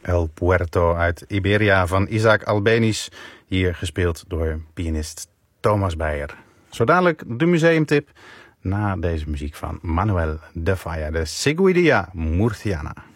El Puerto uit Iberia van Isaac Albeniz, hier gespeeld door pianist Thomas Beyer. Zo dadelijk de museumtip na deze muziek van Manuel de Falla, de Seguidilla Murciana.